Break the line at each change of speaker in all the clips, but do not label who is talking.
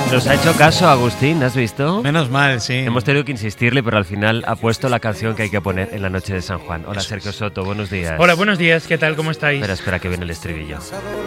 Nos ha hecho caso Agustín, ¿has visto?
Menos mal, sí.
Hemos tenido que insistirle, pero al final ha puesto la canción que hay que poner en la noche de San Juan. Hola, Sergio Soto, buenos días.
Hola, buenos días, ¿qué tal? ¿Cómo estáis?
Espera, que viene el estribillo.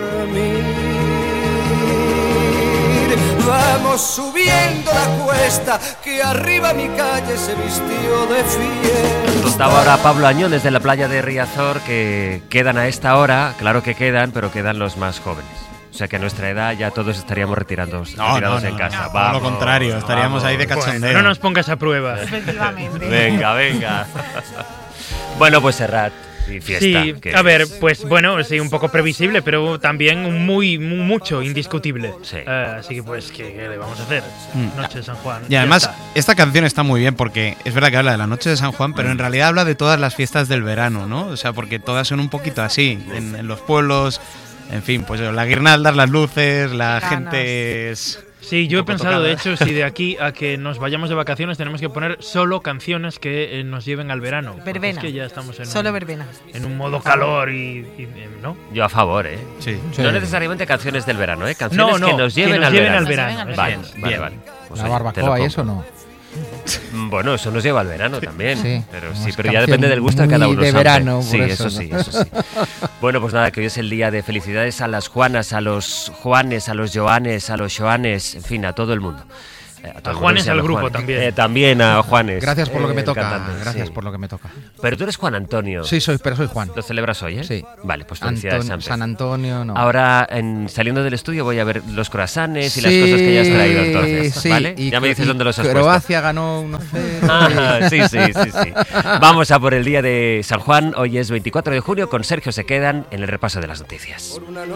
Vamos subiendo la cuesta, que arriba mi calle se vistió de fiesta.
Contaba ahora Pablo Añón desde la playa de Riazor que quedan a esta hora, claro que quedan, pero quedan los más jóvenes. O sea que a nuestra edad ya todos estaríamos retirados en casa.
Vamos, lo contrario, estaríamos ahí de cachondeo.
Bueno, no nos pongas a prueba.
Efectivamente.
Venga. Bueno, pues Serrat y fiesta.
Sí, a ver, pues bueno, sí, un poco previsible, pero también mucho indiscutible.
Sí.
Así que pues, ¿qué le vamos a hacer? Noche de San Juan.
Y además, esta canción está muy bien porque es verdad que habla de la noche de San Juan, pero en realidad habla de todas las fiestas del verano, ¿no? O sea, porque todas son un poquito así, en los pueblos, en fin, pues la guirnaldas, las luces, la gente es...
Sí, yo he pensado,
tocada.
de hecho, si de aquí a que nos vayamos de vacaciones tenemos que poner solo canciones que nos lleven al verano.
Verbena.
Es que ya estamos
Solo verbena.
en un modo calor ¿no?
Yo a favor, ¿eh?
Sí.
No necesariamente canciones del verano, ¿eh? Canciones que nos lleven al verano.
verano.
Vale. Pues
La
oye, te lo
barbacoa y
compro.
eso no.
Bueno, eso nos lleva al verano también.
Sí.
Pero
Unas
ya depende del gusto de cada
muy
uno.
de
sabe.
verano,
Sí,
por
eso
eso,
sí.
¿no?
Bueno, pues nada, que hoy es el día de felicidades a las Juanas, a los Juanes, a los Joanes, a los Joanes, en fin, a todo el mundo.
A Juanes, al grupo también.
También a Juanes.
Gracias por lo que me
el
toca.
cantante,
Gracias
sí.
por lo que me toca.
Pero tú eres Juan Antonio.
Sí, pero soy Juan.
¿Lo celebras hoy, eh?
Sí.
Vale, pues felicidades antes.
San Antonio, no.
Ahora, saliendo del estudio, voy a ver los croissants y las cosas que ya has traído, entonces.
Sí,
¿Vale?
y
Ya me dices dónde los has puesto.
Croacia ganó 1-0.
Ah, sí. Vamos a por el día de San Juan. Hoy es 24 de junio. Con Sergio se quedan en el repaso de las noticias.